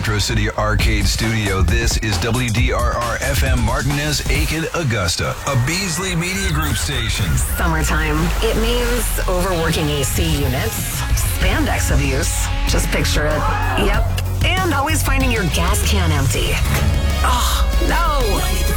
Metro City Arcade Studio, this is WDRR FM Martinez, Aiken, Augusta, a Beasley Media Group station. Summertime. It means overworking AC units, spandex abuse. Just picture it. Yep. And always finding your gas can empty. Oh, no.